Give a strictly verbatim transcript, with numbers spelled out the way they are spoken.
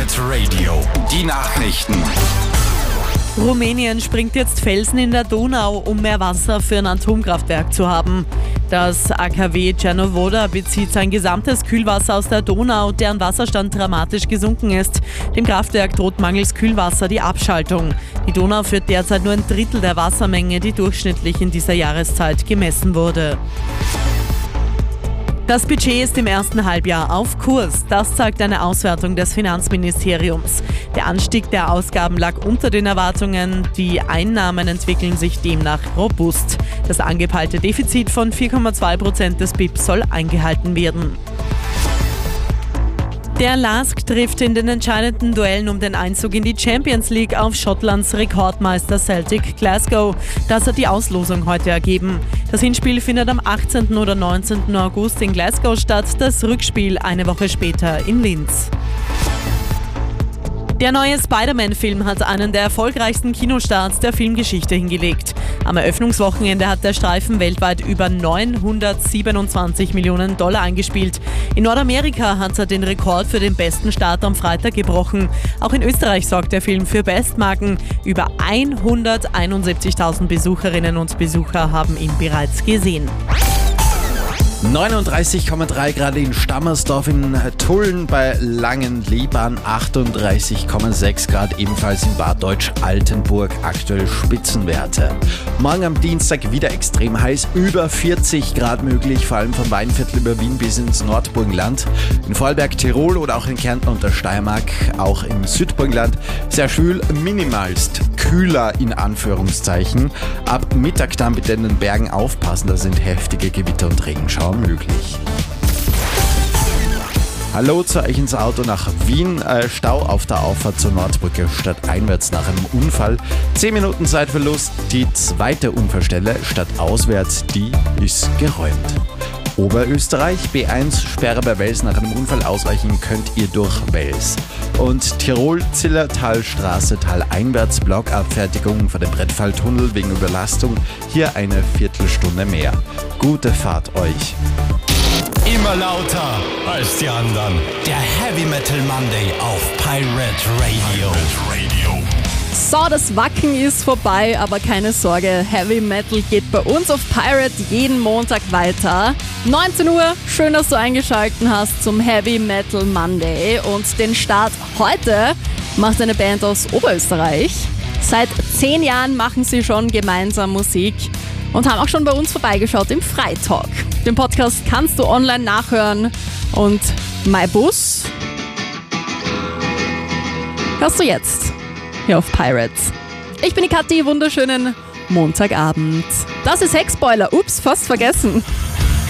Pirate Radio, die Nachrichten. Rumänien springt jetzt Felsen in der Donau, um mehr Wasser für ein Atomkraftwerk zu haben. Das A K W Cernavodă bezieht sein gesamtes Kühlwasser aus der Donau, deren Wasserstand dramatisch gesunken ist. Dem Kraftwerk droht mangels Kühlwasser die Abschaltung. Die Donau führt derzeit nur ein Drittel der Wassermenge, die durchschnittlich in dieser Jahreszeit gemessen wurde. Das Budget ist im ersten Halbjahr auf Kurs. Das zeigt eine Auswertung des Finanzministeriums. Der Anstieg der Ausgaben lag unter den Erwartungen. Die Einnahmen entwickeln sich demnach robust. Das angepeilte Defizit von vier Komma zwei Prozent des B I P soll eingehalten werden. Der Lask trifft in den entscheidenden Duellen um den Einzug in die Champions League auf Schottlands Rekordmeister Celtic Glasgow. Das hat die Auslosung heute ergeben. Das Hinspiel findet am achtzehnten oder neunzehnten August in Glasgow statt, das Rückspiel eine Woche später in Linz. Der neue Spider-Man-Film hat einen der erfolgreichsten Kinostarts der Filmgeschichte hingelegt. Am Eröffnungswochenende hat der Streifen weltweit über neunhundertsiebenundzwanzig Millionen Dollar eingespielt. In Nordamerika hat er den Rekord für den besten Start am Freitag gebrochen. Auch in Österreich sorgt der Film für Bestmarken. Über hunderteinundsiebzigtausend Besucherinnen und Besucher haben ihn bereits gesehen. neununddreißig Komma drei Grad in Stammersdorf, in Tulln bei Langenlebahn, achtunddreißig Komma sechs Grad ebenfalls in Bad Deutsch-Altenburg, aktuell Spitzenwerte. Morgen am Dienstag wieder extrem heiß, über vierzig Grad möglich, vor allem vom Weinviertel über Wien bis ins Nordburgenland. In Vorarlberg, Tirol oder auch in Kärnten und der Steiermark, auch im Südburgenland sehr schwül, minimalst kühler in Anführungszeichen. Ab Mittag dann bitte in den Bergen aufpassen, da sind heftige Gewitter und Regenschauer möglich. Hallo zu euch ins Auto nach Wien. Äh, Stau auf der Auffahrt zur Nordbrücke stadteinwärts nach einem Unfall. zehn Minuten Zeitverlust. Die zweite Unfallstelle stadtauswärts, die ist geräumt. Oberösterreich, B eins, Sperre bei Wels, nach einem Unfall ausweichen könnt ihr durch Wels. Und Tirol, Zillertalstraße, taleinwärts, Blockabfertigung vor dem Brettfalltunnel wegen Überlastung, hier eine Viertelstunde mehr. Gute Fahrt euch. Immer lauter als die anderen. Der Heavy Metal Monday auf Pirate Radio. So, das Wacken ist vorbei, aber keine Sorge, Heavy Metal geht bei uns auf Pirate jeden Montag weiter. neunzehn Uhr, schön, dass du eingeschaltet hast zum Heavy Metal Monday. Und den Start heute macht eine Band aus Oberösterreich. Seit zehn Jahren machen sie schon gemeinsam Musik und haben auch schon bei uns vorbeigeschaut im Freitalk. Den Podcast kannst du online nachhören und My Bus hörst du jetzt hier auf Pirates. Ich bin die Kathi, wunderschönen Montagabend. Das ist Heckspoiler, ups, fast vergessen.